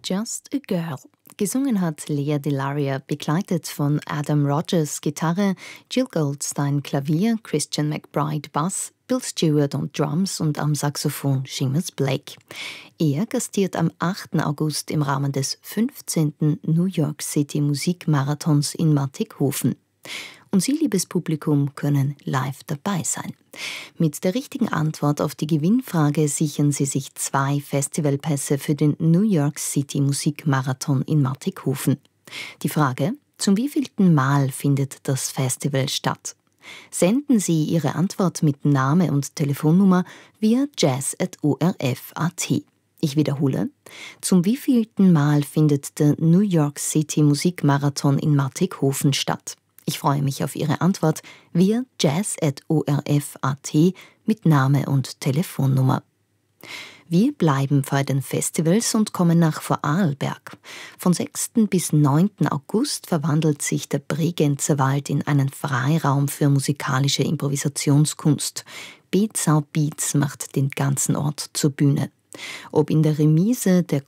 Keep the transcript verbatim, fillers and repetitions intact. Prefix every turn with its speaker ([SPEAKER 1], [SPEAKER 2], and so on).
[SPEAKER 1] Just a Girl. Gesungen hat Lea DeLaria, begleitet von Adam Rogers Gitarre, Jill Goldstein Klavier, Christian McBride Bass, Bill Stewart und Drums und am Saxophon Seamus Blake. Er gastiert am achten August im Rahmen des fünfzehnten New York City Musikmarathons in Mattighofen. Und Sie, liebes Publikum, können live dabei sein. Mit der richtigen Antwort auf die Gewinnfrage sichern Sie sich zwei Festivalpässe für den New York City Musikmarathon in Mattighofen. Die Frage: Zum wievielten Mal findet das Festival statt? Senden Sie Ihre Antwort mit Name und Telefonnummer via jazz at o r f punkt a t. Ich wiederhole: Zum wievielten Mal findet der New York City Musikmarathon in Mattighofen statt? Ich freue mich auf Ihre Antwort via jazz at o r f punkt a t mit Name und Telefonnummer. Wir bleiben bei den Festivals und kommen nach Vorarlberg. Von sechsten bis neunten August verwandelt sich der Bregenzer Wald in einen Freiraum für musikalische Improvisationskunst. Bezau Beats macht den ganzen Ort zur Bühne. Ob in der Remise der